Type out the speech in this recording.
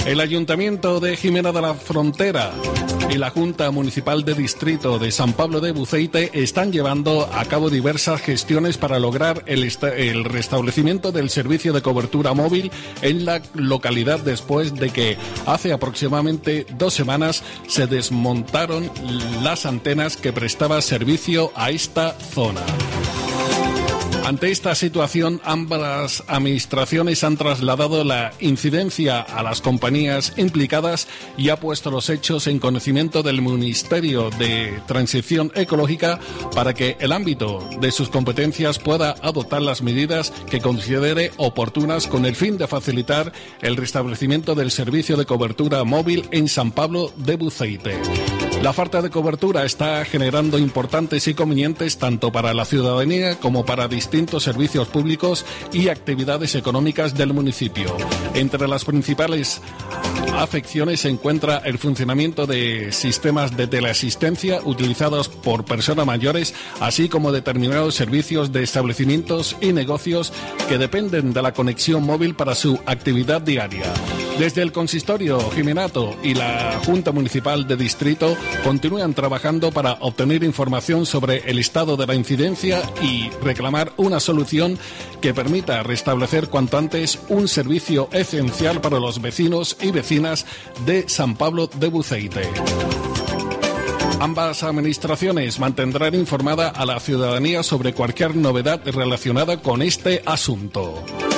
El Ayuntamiento de Jimena de la Frontera y la Junta Municipal de Distrito de San Pablo de Buceite están llevando a cabo diversas gestiones para lograr el restablecimiento del servicio de cobertura móvil en la localidad después de que hace aproximadamente 2 semanas se desmontaron las antenas que prestaba servicio a esta zona. Ante esta situación, ambas administraciones han trasladado la incidencia a las compañías implicadas y ha puesto los hechos en conocimiento del Ministerio de Transición Ecológica para que el ámbito de sus competencias pueda adoptar las medidas que considere oportunas con el fin de facilitar el restablecimiento del servicio de cobertura móvil en San Pablo de Buceite. La falta de cobertura está generando importantes inconvenientes tanto para la ciudadanía como para distintos servicios públicos y actividades económicas del municipio. Entre las principales afecciones se encuentra el funcionamiento de sistemas de teleasistencia utilizados por personas mayores, así como determinados servicios de establecimientos y negocios que dependen de la conexión móvil para su actividad diaria. Desde el Consistorio Jimenato y la Junta Municipal de Distrito continúan trabajando para obtener información sobre el estado de la incidencia y reclamar una solución que permita restablecer cuanto antes un servicio esencial para los vecinos y vecinas de San Pablo de Buceite. Ambas administraciones mantendrán informada a la ciudadanía sobre cualquier novedad relacionada con este asunto.